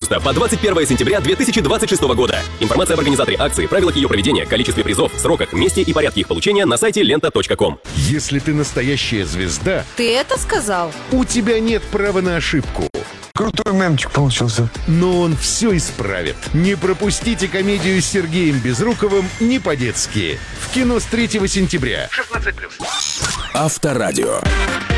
августа по 21 сентября 2026 года. Информация об организаторе акции, правилах ее проведения, количестве призов, сроках, месте и порядке их получения на сайте lenta.com. Если ты настоящая звезда, Ты это сказал? у тебя нет права на ошибку. Крутой мемчик получился. Но он все исправит. Не пропустите комедию с Сергеем Безруковым «Не по-детски». В кино с 3 сентября. 16+. Авторадио.